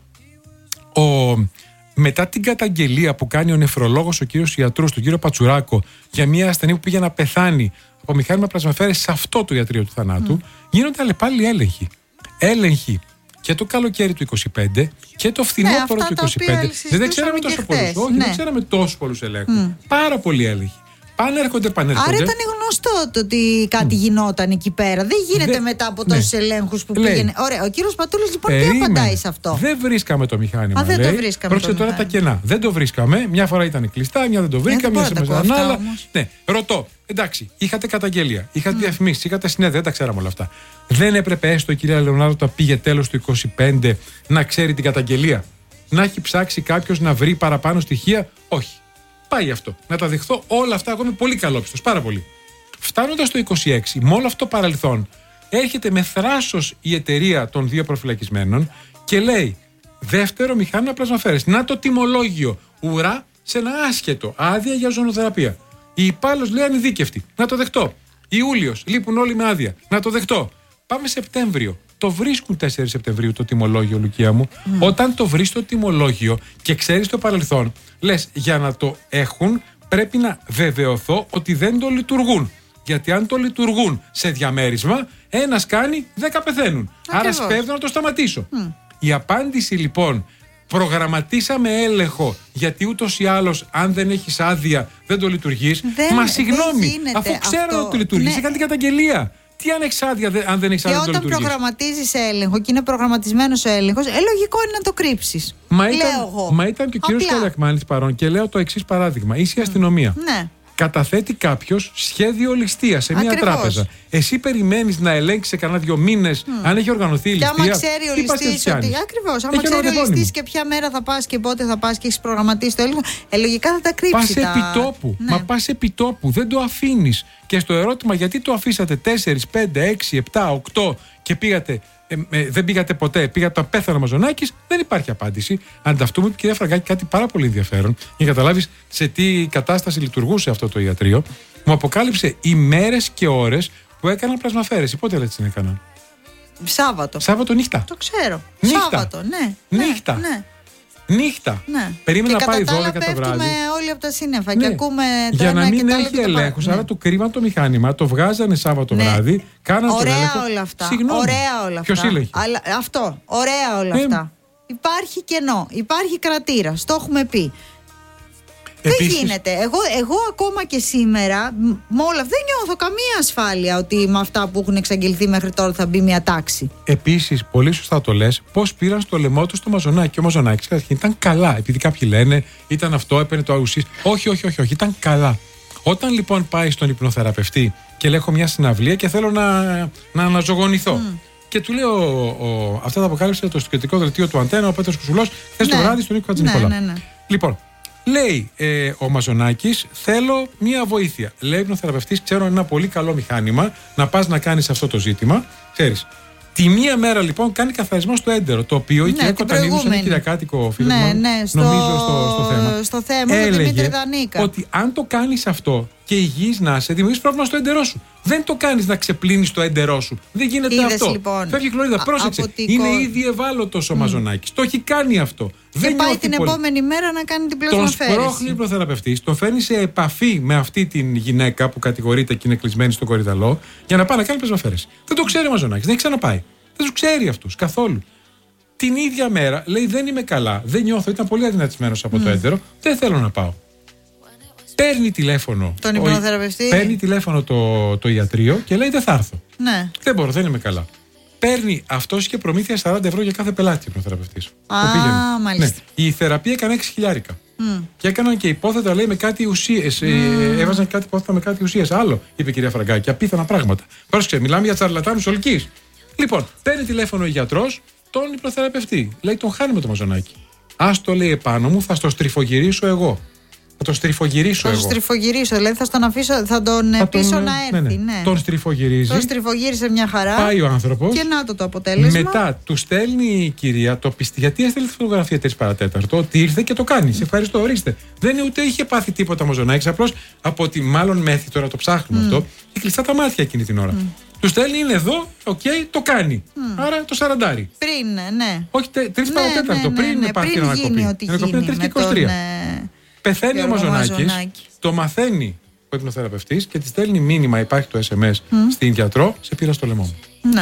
[SPEAKER 1] ο, μετά την καταγγελία που κάνει ο νεφρολόγος, ο κύριος ιατρούς, τον κύριο Πατσουράκο, για μια ασθενή που πήγε να πεθάνει από μηχάνημα πλασμαφέρες σε αυτό το ιατρείο του θανάτου, mm. γίνονται αλλεπάλληλοι έλεγχοι. Έλεγχοι. Και το καλοκαίρι του είκοσι πέντε και το φθινόπωρο ναι, του είκοσι πέντε. Δεν ξέραμε τόσο πολλούς. Όχι, ναι. δεν ξέραμε τόσο πολλούς ελέγχους. Mm. Πάρα πολλοί έλεγχοι. Πάνε έρχονται, πανέρχονται.
[SPEAKER 2] Άρα ήταν γνωστό το ότι κάτι mm. γινόταν εκεί πέρα. Δεν γίνεται Δε... μετά από τόσους ναι. ελέγχους που Λέει. πήγαινε. Ωραία, ο κύριος Πατούλης λοιπόν Περίμενε. τι απαντάει σε αυτό?
[SPEAKER 1] Δεν βρίσκαμε το μηχάνημα.
[SPEAKER 2] Α, δεν λέει. το βρίσκαμε.
[SPEAKER 1] Πρόσεχε τώρα
[SPEAKER 2] μηχάνημα.
[SPEAKER 1] τα κενά. Δεν το βρίσκαμε. Μια φορά ήταν κλειστά, μια δεν το βρήκαμε. Μια σε άλλα. Ναι, ρωτώ. Εντάξει, είχατε καταγγελία, είχατε mm. διαφημίσεις, είχατε συνέδρια, δεν τα ξέραμε όλα αυτά. Δεν έπρεπε έστω η κυρία Λεωνάρδου όταν πήγε τέλος του είκοσι πέντε να ξέρει την καταγγελία? Να έχει ψάξει κάποιος να βρει παραπάνω στοιχεία? Όχι. Πάει αυτό. Να τα δεχθώ όλα αυτά. Εγώ είμαι πολύ καλόπιστος, πάρα πολύ. Φτάνοντας το είκοσι έξι, με όλο αυτό το παρελθόν, έρχεται με θράσος η εταιρεία των δύο προφυλακισμένων και λέει: δεύτερο μηχάνημα πλασμαφέρες. Να το τιμολόγιο. Ουρά σε ένα άσχετο. Άδεια για ζωνοθεραπεία. Η υπάλληλος λέει ανειδίκευτη. Να το δεχτώ. Ιούλιος. Λείπουν όλοι με άδεια. Να το δεχτώ. Πάμε Σεπτέμβριο. Το βρίσκουν τέσσερις Σεπτεμβρίου το τιμολόγιο, Λουκία μου. Mm. Όταν το βρεις το τιμολόγιο και ξέρεις το παρελθόν, λες για να το έχουν πρέπει να βεβαιωθώ ότι δεν το λειτουργούν. Γιατί αν το λειτουργούν σε διαμέρισμα, ένας κάνει, δέκα πεθαίνουν. Ακριβώς. Άρα σπέβδω να το σταματήσω. Mm. Η απάντηση λοιπόν, προγραμματίσαμε έλεγχο γιατί ούτως ή άλλως αν δεν έχεις άδεια δεν το λειτουργείς. Δεν, μα συγγνώμη, αφού ξέρω ότι το λειτουργείς, ναι. έκανε την καταγγελία. Τι αν έχεις άδεια, αν δεν έχεις άδεια δεν το λειτουργείς? Και όταν προγραμματίζεις
[SPEAKER 2] έλεγχο και είναι προγραμματισμένος ο έλεγχος, ε, λογικό είναι να το κρύψεις.
[SPEAKER 1] Μα ήταν, μα ήταν και ο κύριος Καλιακμάνης παρόν και λέω το εξής παράδειγμα. Είσαι η αστυνομία.
[SPEAKER 2] Mm. Ναι.
[SPEAKER 1] Καταθέτει κάποιος σχέδιο ληστείας σε μια
[SPEAKER 2] Ακριβώς.
[SPEAKER 1] τράπεζα. Εσύ περιμένεις να ελέγξει σε κανένα δύο μήνες mm. αν έχει οργανωθεί η ληστεία.
[SPEAKER 2] Και άμα ξέρει ο ληστής ότι. Ακριβώς. Άμα ξέρει ο ληστής και ποια μέρα θα πας και πότε θα πας και έχεις προγραμματίσει το έλεγχο, ε, λογικά θα τα κρύψει.
[SPEAKER 1] Πας
[SPEAKER 2] τα...
[SPEAKER 1] επιτόπου.
[SPEAKER 2] Ναι.
[SPEAKER 1] Μα πας επιτόπου. Δεν το αφήνεις. Και στο ερώτημα γιατί το αφήσατε τέσσερα, πέντε, έξι, επτά, οκτώ και πήγατε. Ε, ε, δεν πήγατε ποτέ, πήγατε το πέθανε ο Μαζονάκης, δεν υπάρχει απάντηση. Ανταυτούμε, κυρία Φραγκάκη, κάτι πάρα πολύ ενδιαφέρον για να καταλάβεις σε τι κατάσταση λειτουργούσε αυτό το ιατρείο. Μου αποκάλυψε ημέρες και ώρες που έκαναν πλασμαφέρεση. Πότε λέτε την έκαναν?
[SPEAKER 2] Σάββατο.
[SPEAKER 1] Σάββατο νύχτα.
[SPEAKER 2] Το ξέρω.
[SPEAKER 1] Νύχτα.
[SPEAKER 2] Σάββατο, ναι.
[SPEAKER 1] Νύχτα.
[SPEAKER 2] Ναι.
[SPEAKER 1] Νύχτα.
[SPEAKER 2] Ναι.
[SPEAKER 1] Περίμενα
[SPEAKER 2] και
[SPEAKER 1] να πάει
[SPEAKER 2] κατά τα άλλα
[SPEAKER 1] δώδεκα το βράδυ.
[SPEAKER 2] πέφτουμε όλοι από τα σύννεφα
[SPEAKER 1] Ναι.
[SPEAKER 2] και ακούμε τα
[SPEAKER 1] για να
[SPEAKER 2] ένα
[SPEAKER 1] μην
[SPEAKER 2] και τα άλλα
[SPEAKER 1] έχει
[SPEAKER 2] και τα
[SPEAKER 1] ελέγχους,
[SPEAKER 2] ναι.
[SPEAKER 1] άρα του κρύβαν το μηχάνημα, το βγάζανε Σάββατο
[SPEAKER 2] Ναι.
[SPEAKER 1] βράδυ, κάναν τον
[SPEAKER 2] Ωραία
[SPEAKER 1] έλεγχο.
[SPEAKER 2] όλα αυτά.
[SPEAKER 1] Συγγνώμη.
[SPEAKER 2] Ωραία όλα αυτά.
[SPEAKER 1] Ποιος έλεγχε?
[SPEAKER 2] Αλλά, αυτό. Ωραία όλα
[SPEAKER 1] Ναι.
[SPEAKER 2] αυτά. Υπάρχει κενό. Υπάρχει κρατήρας. Το έχουμε πει.
[SPEAKER 1] Επίσης,
[SPEAKER 2] δεν γίνεται. Εγώ, εγώ ακόμα και σήμερα, με όλα αυτά, δεν νιώθω καμία ασφάλεια ότι με αυτά που έχουν εξαγγελθεί μέχρι τώρα θα μπει μια τάξη.
[SPEAKER 1] Επίσης, πολύ σωστά το λες, πώς πήραν στο λαιμό του στο Μαζονάκι. Ο Μαζονάκης καταρχήν ήταν καλά. Επειδή κάποιοι λένε ήταν αυτό, έπαιρνε το αουσίς. Όχι, όχι, όχι, όχι, ήταν καλά. Όταν λοιπόν πάει στον υπνοθεραπευτή και λέει: έχω μια συναυλία και θέλω να, να αναζωογονηθώ. Mm. Και του λέω: ο, ο, αυτά τα αποκάλυψε το συγκεκριτικό δελτίο του Αντένα, ο Πέτρος Κουσουλός, χθες
[SPEAKER 2] Ναι.
[SPEAKER 1] το βράδυ στον Νίκο Χατζηνικολάου.
[SPEAKER 2] Ναι, ναι, ναι.
[SPEAKER 1] Λοιπόν, λέει ε, ο Μαζονάκης, θέλω μία βοήθεια. Λέει ο υπνοθεραπευτής, ξέρω είναι ένα πολύ καλό μηχάνημα να πας να κάνεις αυτό το ζήτημα. Ξέρεις. Τη μία μέρα λοιπόν κάνει καθαρισμό στο έντερο, το οποίο η
[SPEAKER 2] Ναι,
[SPEAKER 1] κυρία
[SPEAKER 2] την
[SPEAKER 1] Κοτανίδου, σαν
[SPEAKER 2] προηγούμενη.
[SPEAKER 1] κυριακάτικο φίλο
[SPEAKER 2] Ναι,
[SPEAKER 1] μου,
[SPEAKER 2] ναι, στο-
[SPEAKER 1] νομίζω στο, στο θέμα,
[SPEAKER 2] στο θέμα, στον
[SPEAKER 1] έλεγε
[SPEAKER 2] Δημήτρη Δανίκα.
[SPEAKER 1] ότι αν το κάνεις αυτό και υγιής να είσαι, δημιουργείς πρόβλημα στο έντερό σου. Δεν το κάνεις να ξεπλύνεις το έντερό σου. Δεν γίνεται
[SPEAKER 2] Είδες,
[SPEAKER 1] αυτό.
[SPEAKER 2] λοιπόν,
[SPEAKER 1] Φεύγει χλωρίδα.
[SPEAKER 2] α-
[SPEAKER 1] Πρόσεξε.
[SPEAKER 2] από την
[SPEAKER 1] Είναι
[SPEAKER 2] κο-
[SPEAKER 1] ήδη ευάλωτος ο Μαζονάκης. Το έχει κάνει αυτό.
[SPEAKER 2] Και
[SPEAKER 1] Δεν
[SPEAKER 2] πάει
[SPEAKER 1] νιώθει
[SPEAKER 2] την
[SPEAKER 1] πολύ.
[SPEAKER 2] επόμενη μέρα να κάνει την
[SPEAKER 1] Τον
[SPEAKER 2] πλασμαφέρεση.
[SPEAKER 1] σπρώχνει ο υπνοθεραπευτής, τον φέρνει σε επαφή με αυτή την γυναίκα που κατηγορείται και είναι κλεισμένη στον κορυδαλό για να πάει να κάνει πλασμαφέρεση. Δεν το ξέρει ο Μαζονάκης, δεν έχει ξαναπάει. Δεν του ξέρει αυτούς καθόλου. Την ίδια μέρα λέει: δεν είμαι καλά, δεν νιώθω, ήταν πολύ αδυνατισμένος από mm. το έντερο, δεν θέλω να πάω. Παίρνει τηλέφωνο.
[SPEAKER 2] Τον υπνοθεραπευτή.
[SPEAKER 1] Παίρνει τηλέφωνο το, το ιατρείο και λέει: δεν θα έρθω.
[SPEAKER 2] Ναι.
[SPEAKER 1] Δεν μπορώ, δεν είμαι καλά. Παίρνει αυτός και προμήθεια σαράντα ευρώ για κάθε πελάτη υπνοθεραπευτής.
[SPEAKER 2] Α, μάλιστα.
[SPEAKER 1] Ναι. Η θεραπεία έκανε έξι χιλιάρικα.
[SPEAKER 2] Mm.
[SPEAKER 1] Και έκαναν και υπόθετα, λέει, με κάτι ουσίες. Mm. Ε, έβαζαν κάτι υπόθετα με κάτι ουσίες. Άλλο, είπε η κυρία Φραγκάκη. Απίθανα πράγματα. Πρόσεξε, μιλάμε για τσαρλατάνους ολικής. Λοιπόν, παίρνει τηλέφωνο ο γιατρός, τον υπνοθεραπευτή. Λέει: τον χάνει με το Μαζονάκι. Ας το λέει επάνω μου, θα στο στριφογυρίσω εγώ. Θα το στριφογυρίσω
[SPEAKER 2] Θα
[SPEAKER 1] εγώ.
[SPEAKER 2] το στριφογυρίσω, δηλαδή θα τον αφήσω, θα τον
[SPEAKER 1] Θα
[SPEAKER 2] πείσω
[SPEAKER 1] τον,
[SPEAKER 2] να
[SPEAKER 1] ναι,
[SPEAKER 2] έρθει.
[SPEAKER 1] ναι.
[SPEAKER 2] Ναι.
[SPEAKER 1] Τον στριφογυρίζει.
[SPEAKER 2] Τον στριφογύρισε μια χαρά.
[SPEAKER 1] Πάει ο άνθρωπος.
[SPEAKER 2] Και να το το αποτέλεσμα.
[SPEAKER 1] Μετά του στέλνει η κυρία το πιστή. Γιατί έστειλε τη φωτογραφία τρεις παρατέταρτο, ότι ήρθε και το κάνει. Σε ευχαριστώ, ορίστε. Δεν ούτε είχε πάθει τίποτα Μαζονάκης. Απλώς από τη μάλλον μέθη, τώρα το ψάχνουμε mm. αυτό, και κλειστά τα μάτια εκείνη την ώρα. Mm. Του στέλνει, είναι εδώ, οκ, okay, το κάνει. Mm. Άρα το σαραντάρι.
[SPEAKER 2] Πριν, ναι.
[SPEAKER 1] Όχι, τρεις
[SPEAKER 2] ναι,
[SPEAKER 1] παρατέταρτο,
[SPEAKER 2] ναι, ναι,
[SPEAKER 1] πριν
[SPEAKER 2] ναι,
[SPEAKER 1] πάθει
[SPEAKER 2] πριν
[SPEAKER 1] την ανακοπή.
[SPEAKER 2] γίνει ό,τι γίνει με τον, ε...
[SPEAKER 1] Πεθαίνει ο Μαζονάκης,
[SPEAKER 2] Μαζονάκη.
[SPEAKER 1] το μαθαίνει ο υπνοθεραπευτής και τη στέλνει μήνυμα, υπάρχει το ες εμ ες mm. στην γιατρό, σε πήρα στο λαιμό μου.
[SPEAKER 2] Ναι.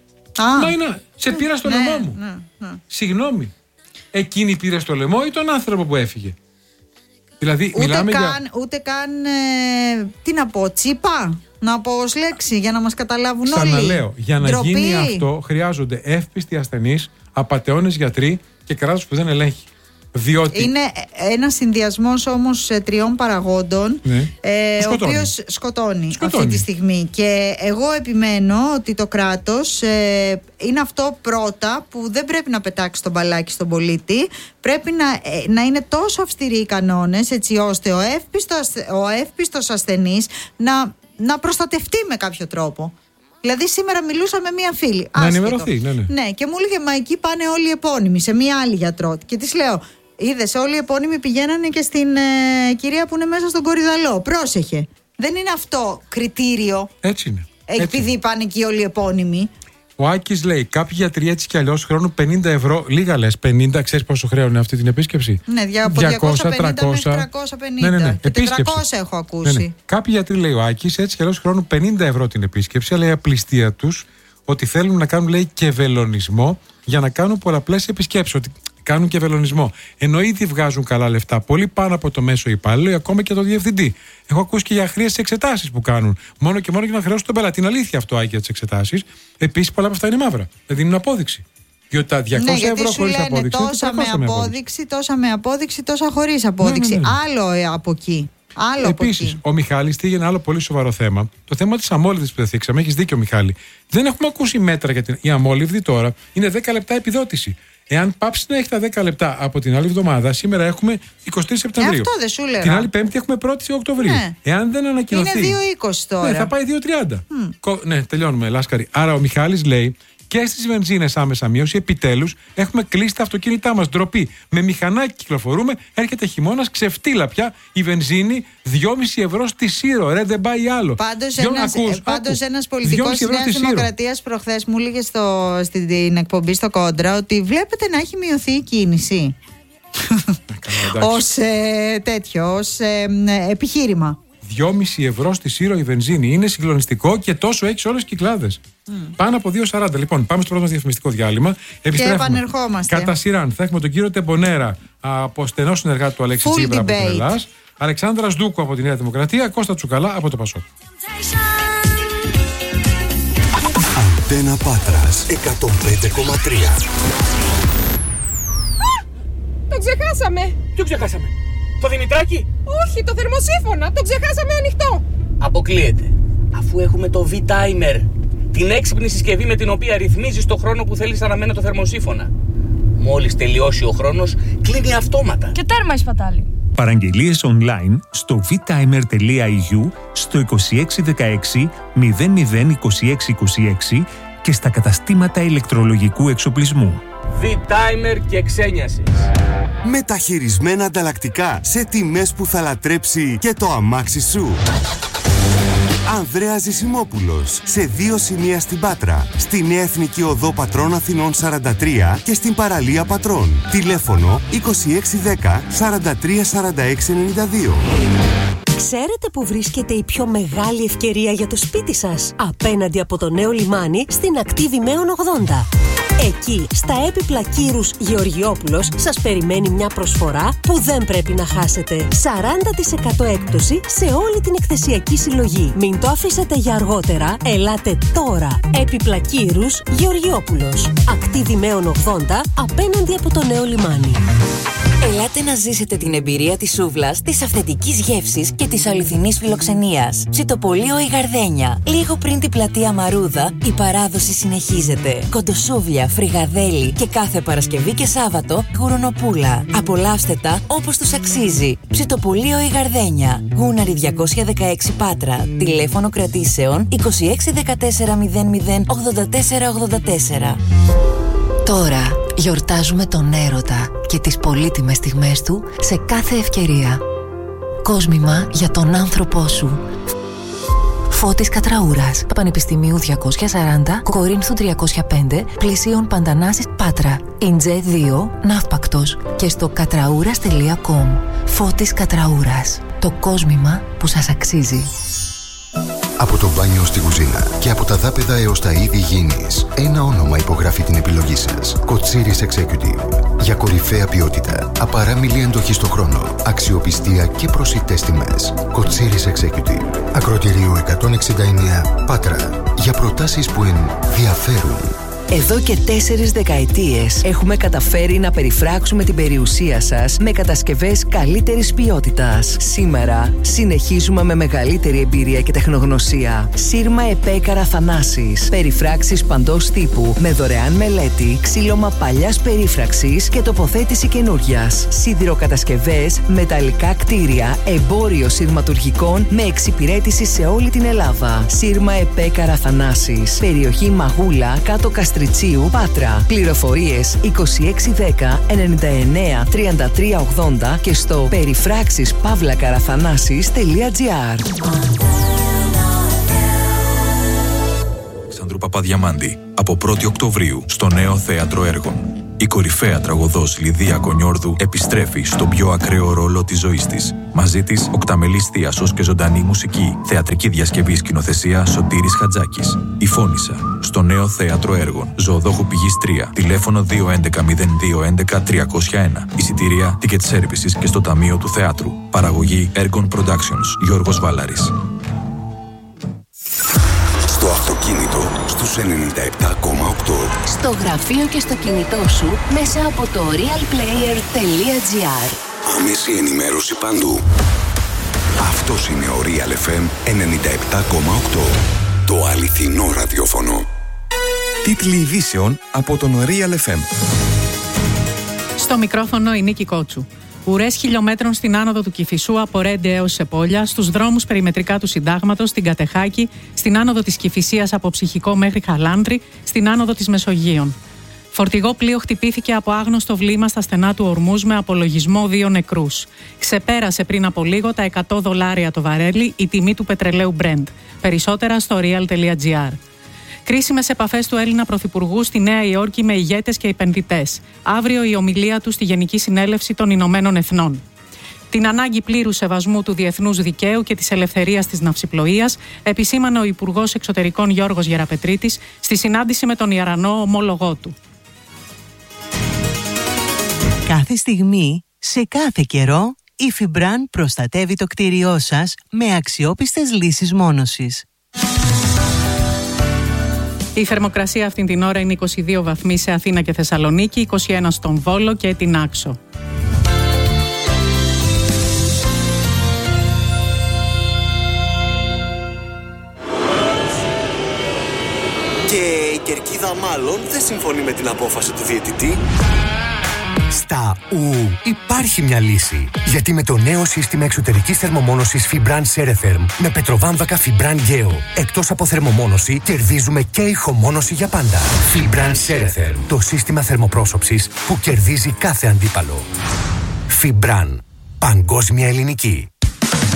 [SPEAKER 2] Α.
[SPEAKER 1] Μα είναι, σε πήρα στο
[SPEAKER 2] ναι,
[SPEAKER 1] λαιμό μου.
[SPEAKER 2] Ναι, ναι.
[SPEAKER 1] Συγγνώμη. Εκείνη πήρε στο λαιμό ή τον άνθρωπο που έφυγε? Δηλαδή,
[SPEAKER 2] ούτε
[SPEAKER 1] μιλάμε
[SPEAKER 2] καν,
[SPEAKER 1] για...
[SPEAKER 2] ούτε καν ε, τι να πω, τσίπα να πω ως λέξη για να μας καταλάβουν όλοι.
[SPEAKER 1] Ξαναλέω, για να
[SPEAKER 2] Ντροπή.
[SPEAKER 1] γίνει αυτό χρειάζονται εύπιστοι ασθενείς, απατεώνες γιατροί και κράτος που δεν ελέγχει. Διότι...
[SPEAKER 2] Είναι ένα συνδυασμός όμως τριών παραγόντων,
[SPEAKER 1] ναι.
[SPEAKER 2] ε, ο
[SPEAKER 1] σκοτώνει.
[SPEAKER 2] οποίος σκοτώνει,
[SPEAKER 1] σκοτώνει
[SPEAKER 2] αυτή τη στιγμή. Και εγώ επιμένω ότι το κράτος ε, είναι αυτό πρώτα που δεν πρέπει να πετάξει τον μπαλάκι στον πολίτη. Πρέπει να, ε, να είναι τόσο αυστηροί οι κανόνες, έτσι ώστε ο εύπιστος, ο εύπιστος ασθενής να, να προστατευτεί με κάποιο τρόπο. Δηλαδή, σήμερα μιλούσα με μία φίλη.
[SPEAKER 1] Να
[SPEAKER 2] άσχετο.
[SPEAKER 1] ενημερωθεί, ναι, ναι.
[SPEAKER 2] Ναι, και μου έλεγε: μα εκεί πάνε όλοι οι επώνυμοι, σε μία άλλη γιατρό. Και της λέω: είδες, όλοι οι επώνυμοι πηγαίνανε και στην ε, κυρία που είναι μέσα στον κορυδαλό. Πρόσεχε. Δεν είναι αυτό κριτήριο.
[SPEAKER 1] Έτσι είναι.
[SPEAKER 2] Επειδή
[SPEAKER 1] Έτσι.
[SPEAKER 2] πάνε εκεί όλοι οι επώνυμοι.
[SPEAKER 1] Ο Άκης λέει: κάποιοι γιατροί έτσι κι αλλιώς χρεώνουν πενήντα ευρώ. Λίγα λες, πενήντα, ξέρεις πόσο χρέωνε αυτή την επίσκεψη?
[SPEAKER 2] Ναι, δια, από διακόσια πενήντα μέχρι τριακόσια πενήντα.
[SPEAKER 1] Ναι, ναι, ναι.
[SPEAKER 2] Και τετρακόσια έχω ακούσει.
[SPEAKER 1] Ναι, ναι. Κάποιοι γιατροί, λέει ο Άκης, έτσι κι αλλιώς χρεώνουν πενήντα ευρώ την επίσκεψη, αλλά η απληστία τους ότι θέλουν να κάνουν, λέει, και βελονισμό για να κάνουν πολλαπλές επισκέψεις. Ότι κάνουν και βελονισμό. Ενώ ήδη βγάζουν καλά λεφτά, πολύ πάνω από το μέσο υπάλληλο ή ακόμα και το διευθυντή. Έχω ακούσει και για αχρίαστες εξετάσεις που κάνουν. Μόνο και μόνο για να χρεώσουν τον πελάτη. Είναι αλήθεια αυτό, Άκη, για τις εξετάσεις. Επίσης, πολλά από αυτά είναι μαύρα. Δεν δίνουν απόδειξη. Διότι τα διακόσια
[SPEAKER 2] ναι,
[SPEAKER 1] ευρώ χωρίς απόδειξη.
[SPEAKER 2] Τόσα με απόδειξη, τόσα με απόδειξη, τόσα χωρίς απόδειξη.
[SPEAKER 1] Ναι, ναι, ναι.
[SPEAKER 2] Άλλο ε, από εκεί. Άλλο
[SPEAKER 1] Επίσης, ο Μιχάλης θίγει ένα άλλο πολύ σοβαρό θέμα. Το θέμα της αμόλυβδης που δεν θίξαμε. Έχεις δίκιο, Μιχάλη. Δεν έχουμε ακούσει μέτρα για την. Η αμόλυβδη τώρα είναι δέκα λεπτά επιδότηση. Εάν πάψει να έχει τα δέκα λεπτά από την άλλη εβδομάδα, σήμερα έχουμε είκοσι τρεις Σεπτεμβρίου.
[SPEAKER 2] Ε, αυτό δεν σου λέγα.
[SPEAKER 1] Την άλλη Πέμπτη έχουμε πρώτη Οκτωβρίου.
[SPEAKER 2] Ναι.
[SPEAKER 1] Εάν δεν ανακοινωθεί.
[SPEAKER 2] Είναι δύο είκοσι τώρα.
[SPEAKER 1] Ναι, θα πάει δύο τριάντα. Mm. Κο... Ναι, τελειώνουμε, Λάσκαρη. Άρα ο Μιχάλης λέει και στις βενζίνες άμεσα μείωση. Επιτέλους έχουμε κλείσει τα αυτοκίνητά μας. Ντροπή. Με μηχανάκι κυκλοφορούμε. Έρχεται χειμώνας, ξεφτύλα πια. Η βενζίνη δυόμισι ευρώ στη Σύρο. Ρε, δεν πάει άλλο.
[SPEAKER 2] Πάντως ένας, ακούς, πάντως ένας πολιτικός της Νέας Δημοκρατίας προχθές μου έλεγε στο, στην την εκπομπή στο Κόντρα ότι βλέπετε να έχει μειωθεί η κίνηση. Ως ε, τέτοιο, ως ε, ε, επιχείρημα.
[SPEAKER 1] δυόμισι ευρώ στη Σύρο η βενζίνη. Είναι συγκλονιστικό και τόσο έχει σε όλες τις κυκλάδες. Mm. Πάνω από δύο σαράντα. Λοιπόν, πάμε στο πρώτο μας διαφημιστικό διάλειμμα.
[SPEAKER 2] Και επανερχόμαστε.
[SPEAKER 1] Κατά σειράν θα έχουμε τον κύριο Τεμπονέρα από στενό συνεργάτη του Αλέξη Τσίπρα από την Ελλάδα. Αλεξάνδρα Σδούκου από τη Νέα Δημοκρατία. Κώστα Τσουκαλά από το Πασόκ.
[SPEAKER 3] Αντένα Πάτρας εκατόν πέντε κόμμα τρία.
[SPEAKER 4] Το ξεχάσαμε!
[SPEAKER 5] Ποιο ξεχάσαμε? Το Δημητράκη?
[SPEAKER 4] Όχι, το θερμοσύφωνα! Το ξεχάσαμε ανοιχτό!
[SPEAKER 5] Αποκλείεται. Αφού έχουμε το V-Timer, την έξυπνη συσκευή με την οποία ρυθμίζεις το χρόνο που θέλεις αναμένο το θερμοσύφωνα. Μόλις τελειώσει ο χρόνος, κλείνει αυτόματα.
[SPEAKER 4] Και τέρμα η σπατάλη.
[SPEAKER 6] Παραγγελίες online στο vtimer.eu, στο είκοσι έξι δεκαέξι μηδέν μηδέν είκοσι έξι είκοσι έξι και στα καταστήματα ηλεκτρολογικού εξοπλισμού.
[SPEAKER 5] V-Timer και ξένιασης.
[SPEAKER 3] Μεταχειρισμένα ανταλλακτικά σε τιμές που θα λατρέψει και το αμάξι σου. Ανδρέας Ζησιμόπουλος, σε δύο σημεία στην Πάτρα, στη Νέα Εθνική Οδό Πατρών Αθηνών σαράντα τρία και στην παραλία Πατρών. Τηλέφωνο είκοσι έξι δέκα σαράντα τρία σαράντα έξι ενενήντα δύο.
[SPEAKER 7] Ξέρετε που βρίσκεται η πιο μεγάλη ευκαιρία για το σπίτι σας? Απέναντι από το νέο λιμάνι στην ακτή Δημαίων ογδόντα. Εκεί, στα έπιπλα Κύρους Γεωργιόπουλος, σας περιμένει μια προσφορά που δεν πρέπει να χάσετε. σαράντα τοις εκατό έκπτωση σε όλη την εκθεσιακή συλλογή. Μην το αφήσετε για αργότερα, ελάτε τώρα. Έπιπλα Κύρους Γεωργιόπουλος. Ακτή Δημαίων ογδόντα, απέναντι από το νέο λιμάνι.
[SPEAKER 8] Ελάτε να ζήσετε την εμπειρία της σούβλας, της αυθεντικής γεύσης και της αληθινής φιλοξενίας. Ψητοπολείο η Γαρδένια. Λίγο πριν την πλατεία Μαρούδα, η παράδοση συνεχίζεται. Κοντοσούβλια, φρυγαδέλι και κάθε Παρασκευή και Σάββατο γουρονοπούλα. Απολαύστε τα όπως τους αξίζει. Ψητοπολείο η Γαρδένια. Γούναρη διακόσια δεκαέξι Πάτρα. Τηλέφωνο κρατήσεων είκοσι έξι δεκατέσσερα μηδέν μηδέn ογδόντα τέσσερα ογδόντα τέσσερα.
[SPEAKER 9] Τώρα γιορτάζουμε τον έρωτα και τις πολύτιμες στιγμές του σε κάθε ευκαιρία. Κόσμημα για τον άνθρωπό σου. Φώτης Κατραούρας, Πανεπιστημίου διακόσια σαράντα, Κορίνθου τριακόσια πέντε, Πλησίων Παντανάσης Πάτρα, Ιντζέ δύο, Ναύπακτος και στο κατραούρας τελεία κομ. Φώτης Κατραούρας, το κόσμημα που σας αξίζει.
[SPEAKER 3] Από το μπάνιο στη κουζίνα και από τα δάπεδα έως τα είδη γήινης, ένα όνομα υπογράφει την επιλογή σας. Κοτσίρις Executive. Για κορυφαία ποιότητα, απαράμιλη εντοχή στο χρόνο, αξιοπιστία και προσιτές τιμές. Κοτσίρις Executive. Ακροτηρίου εκατόν εξήντα εννέα Πάτρα. Για προτάσεις που ενδιαφέρουν.
[SPEAKER 7] Εδώ και τέσσερις δεκαετίες έχουμε καταφέρει να περιφράξουμε την περιουσία σας με κατασκευές καλύτερης ποιότητας. Σήμερα συνεχίζουμε με μεγαλύτερη εμπειρία και τεχνογνωσία. Σύρμα Επέκαρα Θανάσης. Περιφράξεις παντός τύπου με δωρεάν μελέτη, ξύλωμα παλιάς περίφραξης και τοποθέτηση καινούριας. Σιδηροκατασκευές, μεταλλικά κτίρια, εμπόριο σειρματουργικών με εξυπηρέτηση σε όλη την Ελλάδα. Σύρμα Επέκαρα Θανάσης. Περιοχή Μαγούλα, κάτω Καστριτσίου, Πάτρα. Πληροφορίες είκοσι έξι δέκα ενενήντα εννέα τριάντα τρία ογδόντα και στο περιφράξεις παύλα καραθανάσης τελεία τζι άρ.
[SPEAKER 6] Αλεξάνδρου Παπαδιαμάντη, από πρώτη Οκτωβρίου στο νέο Θέατρο Έργων. Η κορυφαία τραγωδός Λιδία Κονιόρδου επιστρέφει στον πιο ακραίο ρόλο της ζωής της. Μαζί της, οκταμελής θίασος και ζωντανή μουσική. Θεατρική διασκευή σκηνοθεσία Σωτήρης Χατζάκης. Η Φώνησα, στο νέο Θέατρο Έργων. Ζωοδόχου Πηγής τρία. Τηλέφωνο δύο έντεκα μηδέν δύο έντεκα τριακόσια ένα. Εισιτήρια Ticket Services και στο Ταμείο του Θεάτρου. Παραγωγή Έργων Productions. Γιώργος Βάλαρης.
[SPEAKER 3] Στο αυτοκίνητο στους ενενήντα επτά κόμμα οκτώ.
[SPEAKER 9] Στο γραφείο και στο κινητό σου μέσα από το realplayer τελεία τζι άρ.
[SPEAKER 3] Άμεση ενημέρωση παντού. Αυτός είναι ο Real εφ εμ ενενήντα επτά κόμμα οκτώ. Το αληθινό ραδιόφωνο.
[SPEAKER 10] Τίτλοι ειδήσεων από τον Real εφ εμ.
[SPEAKER 11] Στο μικρόφωνο η Νίκη Κότσου. Ουρές χιλιόμετρων στην άνοδο του Κηφισού από Ρέντε έως Σεπόλια, στους δρόμους περιμετρικά του Συντάγματος, στην Κατεχάκη, στην άνοδο της Κηφισίας από Ψυχικό μέχρι Χαλάνδρη, στην άνοδο της Μεσογείων. Φορτηγό πλοίο χτυπήθηκε από άγνωστο βλήμα στα στενά του Ορμούζ με απολογισμό δύο νεκρούς. Ξεπέρασε πριν από λίγο τα εκατό δολάρια το βαρέλι η τιμή του πετρελαίου Brent. Περισσότερα στο real τελεία gr. Κρίσιμες επαφές του Έλληνα Πρωθυπουργού στη Νέα Υόρκη με ηγέτες και επενδυτές. Αύριο η ομιλία του στη Γενική Συνέλευση των Ηνωμένων Εθνών. Την ανάγκη πλήρου σεβασμού του διεθνούς δικαίου και της ελευθερίας της ναυσιπλοείας επισήμανε ο Υπουργός Εξωτερικών Γιώργος Γεραπετρίτης στη συνάντηση με τον Ιαρανό ομόλογό του.
[SPEAKER 12] Κάθε στιγμή, σε κάθε καιρό, η Φιμπραν προστατεύει το κτίριό σας με αξιόπιστες λύσεις μόνωσης.
[SPEAKER 11] Η θερμοκρασία αυτήν την ώρα είναι είκοσι δύο βαθμοί σε Αθήνα και Θεσσαλονίκη, είκοσι ένα στον Βόλο και την Άξο.
[SPEAKER 13] Και η κερκίδα μάλλον δεν συμφωνεί με την απόφαση του διαιτητή. Στα ου υπάρχει μια λύση. Γιατί με το νέο σύστημα εξωτερικής θερμομόνωσης Fibran Ceretherm με πετροβάμβακα Fibran Geo, εκτός από θερμομόνωση, κερδίζουμε και ηχομόνωση για πάντα. Fibran Ceretherm, το σύστημα θερμοπρόσωψης που κερδίζει κάθε αντίπαλο. Fibran, παγκόσμια ελληνική.